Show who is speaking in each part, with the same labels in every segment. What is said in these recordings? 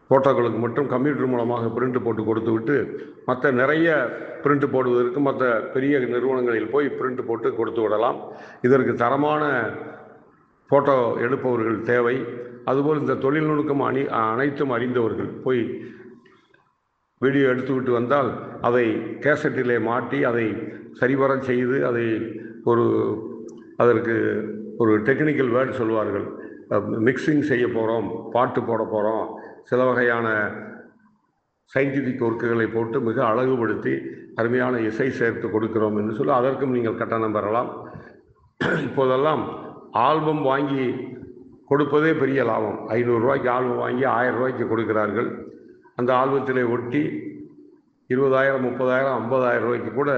Speaker 1: ஃபோட்டோக்களுக்கு மட்டும் கம்ப்யூட்டர் மூலமாக பிரிண்ட் போட்டு கொடுத்துவிட்டு மற்ற நிறைய பிரிண்ட் போடுவதற்கு மற்ற பெரிய நிறுவனங்களில் போய் பிரிண்ட் போட்டு கொடுத்து விடலாம். இதற்கு தரமான ஃபோட்டோ எடுப்பவர்கள் தேவை. அதுபோல் இந்த தொழில்நுட்பம் அனைத்தும் அறிந்தவர்கள் போய் வீடியோ எடுத்துவிட்டு வந்தால் அதை கேசட்டிலே மாட்டி அதை சரிவர செய்து அதை அதற்கு ஒரு டெக்னிக்கல் வேர்டு சொல்வார்கள், மிக்சிங் செய்ய போகிறோம், பாட்டு போட போகிறோம், சில வகையான சயின்டிஃபிக் ஒர்க்குகளை போட்டு மிக அழகுபடுத்தி அருமையான இசை சேர்த்து கொடுக்கிறோம் என்று சொல்லி அதற்கும் நீங்கள் கட்டணம் பெறலாம். இப்போதெல்லாம் ஆல்பம் வாங்கி கொடுப்பதே பெரிய லாபம். 500 ரூபாய்க்கு ஆல்பம் வாங்கி 1000 ரூபாய்க்கு கொடுக்கிறார்கள். அந்த ஆல்பத்திலே ஒட்டி 20,000, 30,000, 50,000 ரூபாய்க்கு கூட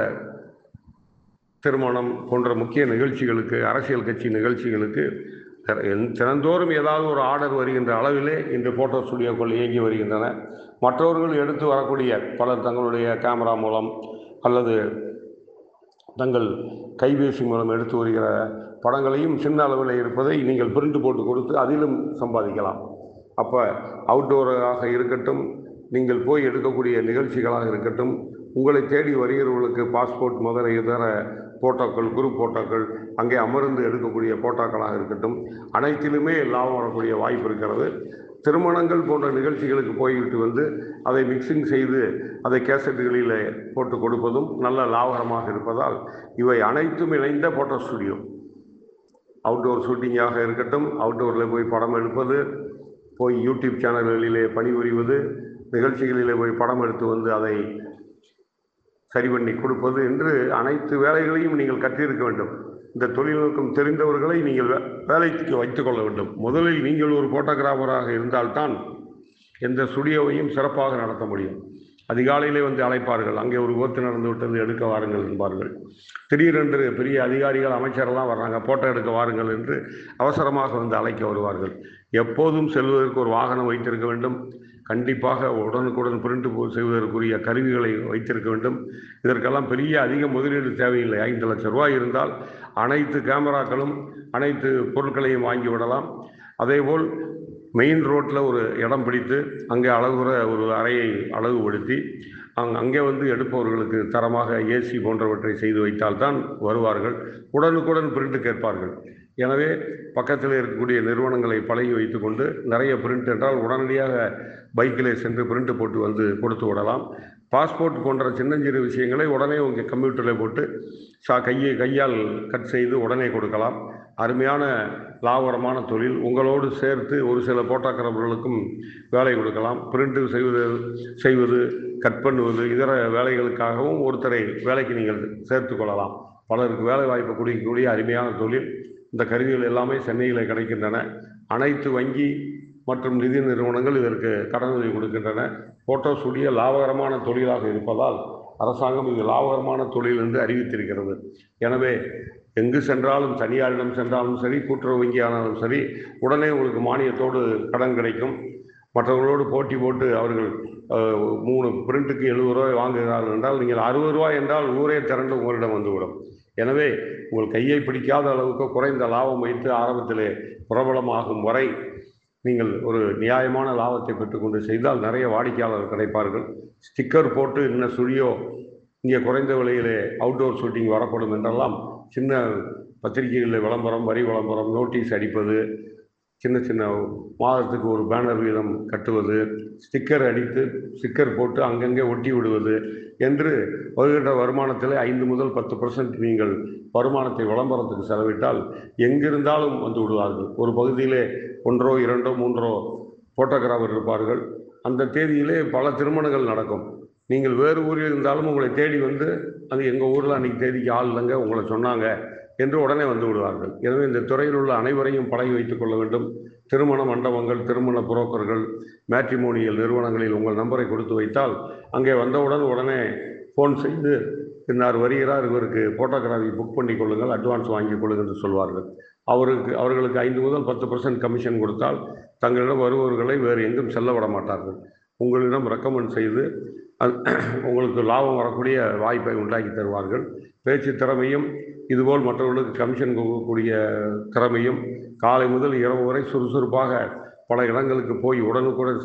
Speaker 1: திருமணம் போன்ற முக்கிய நிகழ்ச்சிகளுக்கு, அரசியல் கட்சி நிகழ்ச்சிகளுக்கு தினந்தோறும் ஏதாவது ஒரு ஆர்டர் வருகின்ற அளவிலே இந்த ஃபோட்டோ ஸ்டுடியோக்கள் இயங்கி வருகின்றன. மற்றவர்கள் எடுத்து வரக்கூடிய பலர் தங்களுடைய கேமரா மூலம் அல்லது தங்கள் கைபேசி மூலம் எடுத்து வருகிற படங்களையும் சின்ன அளவில் இருப்பதை நீங்கள் பிரிண்ட் போட்டு கொடுத்து அதிலும் சம்பாதிக்கலாம். அப்போ அவுட்டோராக இருக்கட்டும், நீங்கள் போய் எடுக்கக்கூடிய நிகழ்ச்சிகளாக இருக்கட்டும், உங்களை தேடி வருகிறவர்களுக்கு பாஸ்போர்ட் முதல இதர ஃபோட்டோக்கள், குரூப் ஃபோட்டோக்கள், அங்கே அமர்ந்து எடுக்கக்கூடிய ஃபோட்டோக்களாக இருக்கட்டும், அனைத்திலுமே லாபம் வரக்கூடிய வாய்ப்பு இருக்கிறது. திருமணங்கள் போன்ற நிகழ்ச்சிகளுக்கு போய்விட்டு வந்து அதை மிக்சிங் செய்து அதை கேசட்டுகளில் போட்டு கொடுப்பதும் நல்ல லாபகரமாக இருப்பதால் இவை அனைத்தும் இணைந்த ஃபோட்டோ ஸ்டுடியோ. அவுட்டோர் ஷூட்டிங்காக இருக்கட்டும், அவுட்டோரில் போய் படம் எடுப்பது, போய் யூடியூப் சேனல்களிலே பணிபுரிவது, நிகழ்ச்சிகளிலே போய் படம் எடுத்து வந்து அதை சரி பண்ணி கொடுப்பது என்று அனைத்து வேலைகளையும் நீங்கள் கற்றிருக்க வேண்டும். இந்த தொழில்நுட்பம் தெரிந்தவர்களை நீங்கள் வேலைக்கு வைத்துக்கொள்ள வேண்டும். முதலில் நீங்கள் ஒரு ஃபோட்டோகிராஃபராக இருந்தால்தான் எந்த ஸ்டுடியோவையும் சிறப்பாக நடத்த முடியும். அதிகாலையிலே வந்து அழைப்பார்கள், அங்கே ஒரு விபத்து நடந்து விட்டது, எடுக்க வாருங்கள் என்பார்கள். திடீரென்று பெரிய அதிகாரிகள், அமைச்சரெல்லாம் வர்றாங்க, ஃபோட்டோ எடுக்க வாருங்கள் என்று அவசரமாக வந்து அழைக்க வருவார்கள். எப்போதும் செல்வதற்கு ஒரு வாகனம் வைத்திருக்க வேண்டும். கண்டிப்பாக உடனுக்குடன் பிரிண்ட் செய்வதற்குரிய கருவிகளை வைத்திருக்க வேண்டும். இதற்கெல்லாம் பெரிய அதிக முதலீடு தேவையில்லை. 5 லட்சம் ரூபாய் இருந்தால் அனைத்து கேமராக்களும் அனைத்து பொருட்களையும் வாங்கி விடலாம். அதேபோல் மெயின் ரோட்டில் ஒரு இடம் பிடித்து அங்கே அழகுற ஒரு அறையை அழகுபடுத்தி அங்கே வந்து எடுப்பவர்களுக்கு தரமாக ஏசி போன்றவற்றை செய்து வைத்தால்தான் வருவார்கள். உடனுக்குடன் பிரிண்ட் கேட்பார்கள். எனவே பக்கத்தில் இருக்கக்கூடிய நிறுவனங்களை பழகி வைத்து கொண்டு நிறைய பிரிண்ட் என்றால் உடனடியாக பைக்கிலே சென்று பிரிண்ட் போட்டு வந்து கொடுத்து விடலாம். பாஸ்போர்ட் போன்ற சின்னஞ்சிறு விஷயங்களை உடனே உங்கள் கம்ப்யூட்டரில் போட்டு கையால் கட் செய்து உடனே கொடுக்கலாம். அருமையான லாபகரமான தொழில். உங்களோடு சேர்த்து ஒரு சில ஃபோட்டோகிராஃபர்களுக்கும் வேலை கொடுக்கலாம். பிரிண்ட் செய்வது, கட் பண்ணுவது, இதர வேலைகளுக்காகவும் ஒருத்தரை வேலைக்கு நீங்கள் சேர்த்து கொள்ளலாம். பலருக்கு வேலை வாய்ப்பு கொடுக்கக்கூடிய அருமையான தொழில். இந்த கருவிகள் எல்லாமே சென்னையில் கிடைக்கின்றன. அனைத்து வங்கி மற்றும் நிதி நிறுவனங்கள் இதற்கு கடனுதவி கொடுக்கின்றன. ஃபோட்டோ ஸ்டுடியோ லாபகரமான தொழிலாக இருப்பதால் அரசாங்கம் இது லாபகரமான தொழில் என்று அறிவித்திருக்கிறது. எனவே எங்கு சென்றாலும், தனியாரிடம் சென்றாலும் சரி, கூட்டுறவு வங்கியானாலும் சரி, உடனே உங்களுக்கு மானியத்தோடு கடன் கிடைக்கும். மற்றவர்களோடு போட்டி போட்டு அவர்கள் 3 பிரிண்ட்டுக்கு 70 ரூபாய் வாங்குகிறார்கள் என்றால் நீங்கள் 60 ரூபாய் என்றால் ஊரே திரண்டு உங்களிடம் வந்துவிடும். எனவே உங்கள் கையை பிடிக்காத அளவுக்கு குறைந்த லாபம் வைத்து ஆரம்பத்திலே பிரபலமாகும் வரை நீங்கள் ஒரு நியாயமான லாபத்தை பெற்றுக்கொண்டு செய்தால் நிறைய வாடிக்கையாளர்கள் கிடைப்பார்கள். ஸ்டிக்கர் போட்டு இன்ன ஸ்டுடியோ இங்கே குறைந்த விலையிலே அவுட்டோர் ஷூட்டிங் வரப்படும் என்றெல்லாம் சின்ன பத்திரிகைகளில் விளம்பரம், வரி விளம்பரம், நோட்டீஸ் அடிப்பது, சின்ன சின்ன மாதத்துக்கு ஒரு பேனர் வீதம் கட்டுவது, ஸ்டிக்கர் அடித்து ஸ்டிக்கர் போட்டு அங்கங்கே ஒட்டி விடுவது என்று வருகின்ற வருமானத்தில் 5 முதல் 10% நீங்கள் வருமானத்தை விளம்பரத்துக்கு செலவிட்டால் எங்கிருந்தாலும் வந்து விடுவார்கள். ஒரு பகுதியிலே 1, 2, 3 ஃபோட்டோகிராஃபர் இருப்பார்கள். அந்த தேதியிலே பல திருமணங்கள் நடக்கும். நீங்கள் வேறு ஊரில் இருந்தாலும் உங்களை தேடி வந்து அது எங்கள் ஊரில் அன்றைக்கி தேதிக்கு ஆள் இல்லைங்க, உங்களை சொன்னாங்க என்று உடனே வந்து விடுவார்கள். எனவே இந்த துறையில் உள்ள அனைவரையும் பழகி வைத்துக் கொள்ள வேண்டும். திருமண மண்டபங்கள், திருமண புரோக்கர்கள், மேட்ரிமோனியல் நிறுவனங்களில் உங்கள் நம்பரை கொடுத்து வைத்தால் அங்கே வந்தவுடன் உடனே ஃபோன் செய்து இன்னார் வருகிறார், இவருக்கு ஃபோட்டோகிராஃபி புக் பண்ணி கொள்ளுங்கள், அட்வான்ஸ் வாங்கி கொள்ளுங்கள் என்று சொல்வார்கள். அவர்களுக்கு 5 முதல் 10% கமிஷன் கொடுத்தால் தங்களிடம் வருபவர்களை வேறு எங்கும் செல்ல விட மாட்டார்கள். உங்களிடம் ரெக்கமெண்ட் செய்து உங்களுக்கு லாபம் வரக்கூடிய வாய்ப்பை உண்டாக்கி தருவார்கள். பேச்சு திறமையும் இதுபோல் மற்றவர்களுக்கு கமிஷன் கொடுக்கக்கூடிய திறமையும் காலை முதல் இரவு வரை சுறுசுறுப்பாக பல இடங்களுக்கு போய் உடனுக்குடன்